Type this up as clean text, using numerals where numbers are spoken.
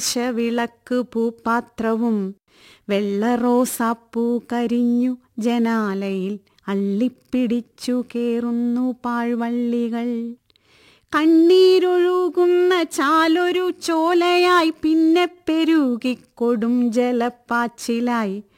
വിളക്ക് പൂപ്പാത്രവും വെള്ളറോസാപ്പൂ കരിഞ്ഞു ജനാലയിൽ അള്ളിപ്പിടിച്ചു കേറുന്നു പാഴ്വള്ളികൾ. കണ്ണീരൊഴുകുന്ന ചാലൊരു ചോലയായി പിന്നെ പെരുകിക്കൊടും ജലപ്പാച്ചിലായി